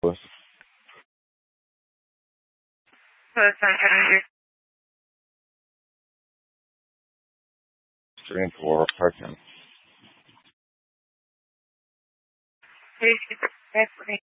Plus, Plus 100. 3 and 4, parking. 36.